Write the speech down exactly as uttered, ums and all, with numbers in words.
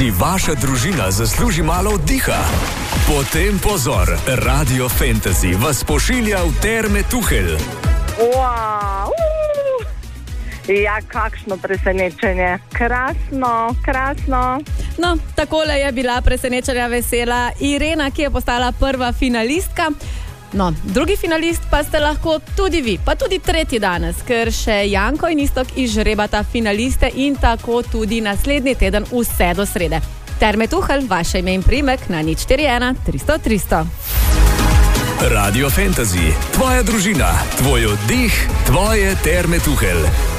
Si vaša družina zasluži malo oddiha? Potem pozor, Radio Fantasy vas pošilja v Terme Tuhelj. Wow. Ja, kakšno presenečenje. Krasno, krasno. No, takole je bila presenečenja vesela Irena, ki je postala prva finalistka. No, drugi finalist pa ste lahko tudi vi, pa tudi tretji danes, ker še Janko in Iztok izžrebata finaliste in tako tudi naslednji teden vse do srede. Terme Tuhelj, vaše ime in priimek na nič štiri ena tristo tristo. Radio Fantasy, tvoja družina, tvoj oddih, tvoje Terme Tuhelj.